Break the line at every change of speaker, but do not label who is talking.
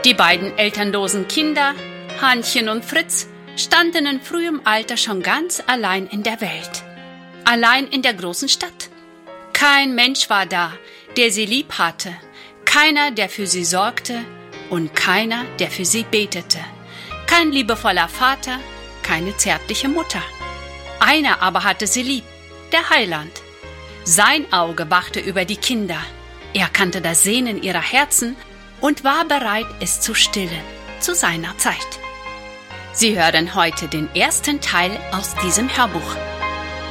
Die beiden elternlosen Kinder, Hannchen und Fritz, standen in frühem Alter schon ganz allein in der Welt. Allein in der großen Stadt. Kein Mensch war da, der sie lieb hatte, keiner, der für sie sorgte und keiner, der für sie betete. Kein liebevoller Vater, keine zärtliche Mutter. Einer aber hatte sie lieb, der Heiland. Sein Auge wachte über die Kinder. Er kannte das Sehnen ihrer Herzen und war bereit, es zu stillen, zu seiner Zeit. Sie hören heute den ersten Teil aus diesem Hörbuch.